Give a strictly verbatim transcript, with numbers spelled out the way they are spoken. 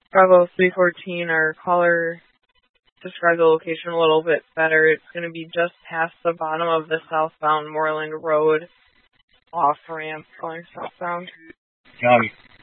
Bravo three fourteen, our caller described the location a little bit better. It's going to be just past the bottom of the southbound Moreland Road off-ramp going southbound. Copy.